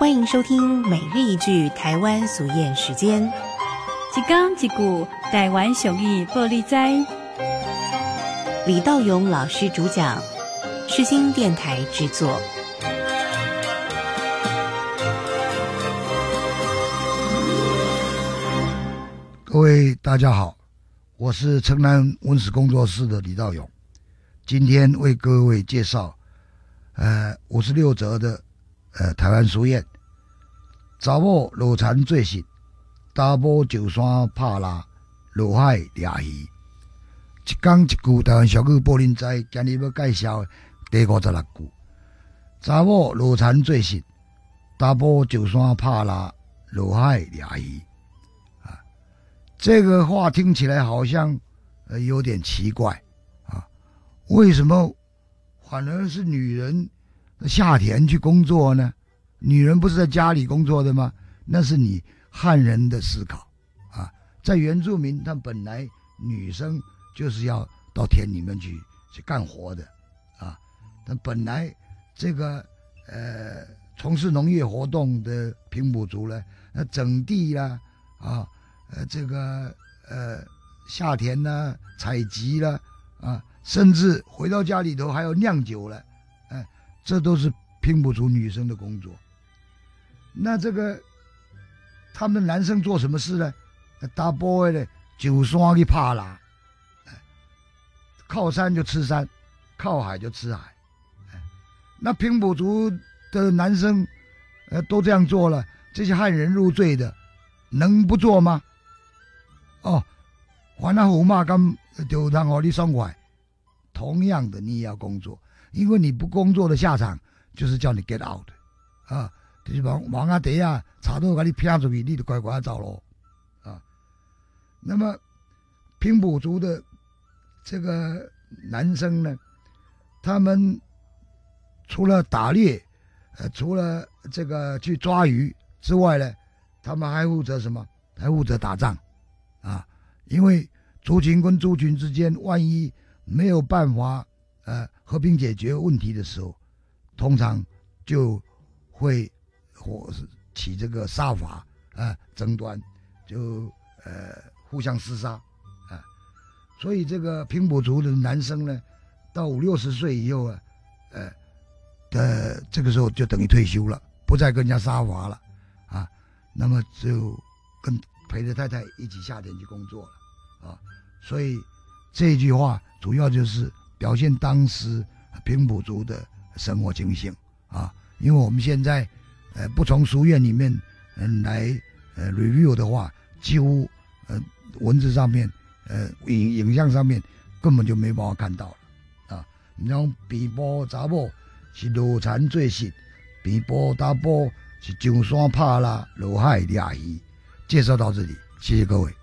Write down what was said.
欢迎收听每日一句台湾俗谚时间， 一讲一句台湾俗语报你知。 李道勇老师主讲，世新电台制作。 各位大家好，我是城南文史工作室的李道勇，今天为各位介绍56则的台湾俗谚。查某落田做事，查某上山拍蜡，落海抓鱼。一讲一句台湾俗语报恁知，今日要介绍第56句。查某落田做事，查某上山拍蜡，落海抓鱼。这个话听起来好像有点奇怪啊，为什么反而是女人下田去工作呢？女人不是在家里工作的吗？那是你汉人的思考啊。在原住民，他本来女生就是要到田里面去干活的啊。但本来这个从事农业活动的平埔族呢，那整地啦啊，这个下田啦、采集啦啊，甚至回到家里头还要酿酒了，这都是平埔族女生的工作。那这个他们的男生做什么事呢？打波的上山去拍蜡，靠山就吃山，靠海就吃海。那平埔族的男生都这样做了，这些汉人入赘的能不做吗？哦，还那虎骂咁就让我你爽快。同样的，你也要工作，因为你不工作的下场就是叫你 get out 啊。就是往啊地啊，查到把你骗出去，你就乖乖走咯啊。那么平埔族的这个男生呢，他们除了打猎，除了这个去抓鱼之外呢，他们还负责什么？还负责打仗啊。因为族群跟族群之间，万一没有办法和平解决问题的时候，通常就会起这个杀伐争端，就互相厮杀啊。所以这个平埔族的男生呢，到50-60岁以后这个时候就等于退休了，不再跟人家杀伐了啊。那么就陪着太太一起下田去工作了啊。所以这句话主要就是表现当时平埔族的生活情形啊。因为我们现在不从俗谚里面来review 的话，几乎文字上面影像上面根本就没办法看到了啊。然后平埔查某是落田做事，平埔查某是上山拍蜡，落海抓鱼。介绍到这里，谢谢各位。